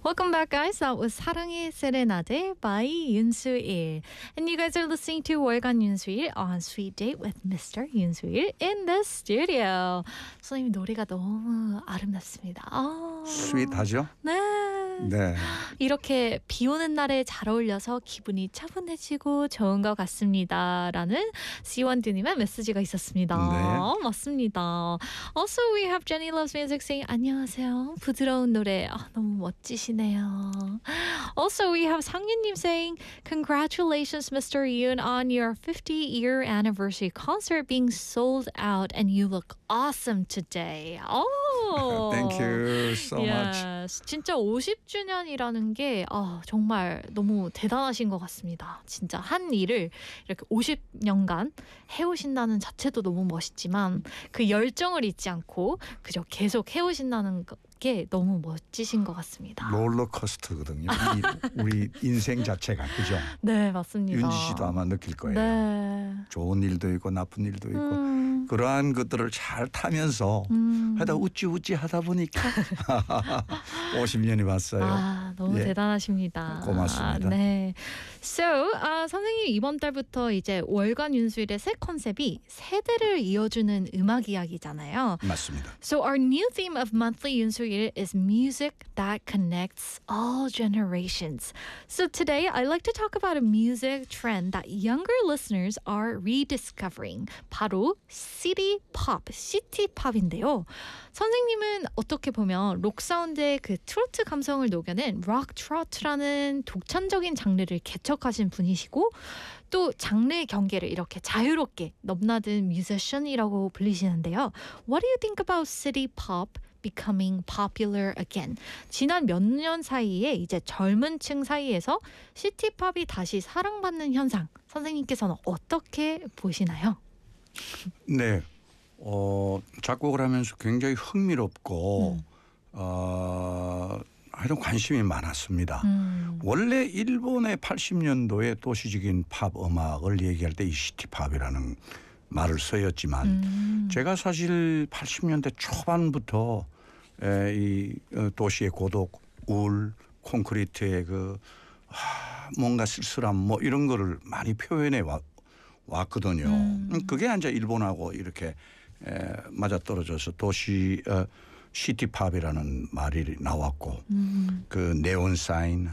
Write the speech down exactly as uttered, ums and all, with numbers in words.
Welcome back, guys. That was 사랑의 세레나데 by 윤수일. And you guys are listening to 월간 윤수일 on Sweet Date with Mister 윤수일 in the studio. 선생님 노래가 너무 아름답습니다. 아, 스윗하죠? 네. 네. 이렇게 비 오는 날에 잘 어울려서 기분이 차분해지고 좋은 것 같습니다. 라는 씨원두님의 메시지가 있었습니다. 네. 맞습니다. Also, we have Jenny Loves Music saying 안녕하세요. 부드러운 노래 아, 너무 멋지시네요. Also, we have 상윤님 saying congratulations, Mister Yoon, on your fifty-year anniversary concert being sold out and you look awesome today. Oh, Thank you so much. yes. 진짜 오십 주년이라는 게 아, 정말 너무 대단하신 것 같습니다. 진짜 한 일을 이렇게 오십 년간 해오신다는 자체도 너무 멋있지만 그 열정을 잊지 않고 그저 계속 해오신다는 게 너무 멋지신 것 같습니다. 롤러코스터거든요. 우리, 우리 인생 자체가 그죠? 네, 맞습니다. 윤지 씨도 아마 느낄 거예요. 네. 좋은 일도 있고 나쁜 일도 있고 음, 그러한 것들을 잘 타면서 음. 하다 웃지 웃지 하다 보니까 오십 년이 왔어요. 아, 너무 예. 대단하십니다. 고맙습니다. 아, 네. So, 아, 선생님 이번 달부터 이제 월간 윤수일의 새 컨셉이 세대를 이어주는 음악 이야기잖아요. 맞습니다. So our new theme of monthly 윤수일 is music that connects all generations. So today I'd like to talk about a music trend that younger listeners are rediscovering. 바로 시티 팝, 시티 팝인데요. 선생님은 어떻게 보면 록 사운드의 그 트로트 감성을 녹여낸 록 트로트라는 독창적인 장르를 개척하신 분이시고 또 장르의 경계를 이렇게 자유롭게 넘나든 뮤지션이라고 불리시는데요. What do you think about city pop becoming popular again? 지난 몇 년 사이에 이제 젊은 층 사이에서 시티팝이 다시 사랑받는 현상 선생님께서는 어떻게 보시나요? 네. 어, 작곡을 하면서 굉장히 흥미롭고 음. 어, 하여튼 관심이 많았습니다. 음. 원래 일본의 팔십 년도에 도시적인 팝 음악을 얘기할 때 이 시티팝이라는 말을 쓰였지만 음. 제가 사실 팔십 년대 초반부터 에, 이 어, 도시의 고독, 우울, 콘크리트의 그 하, 뭔가 쓸쓸함 뭐 이런 거를 많이 표현해 왔, 왔거든요. 음. 그게 이제 일본하고 이렇게 에, 맞아떨어져서 도시 어, 시티팝이라는 말이 나왔고 음. 그 네온 사인,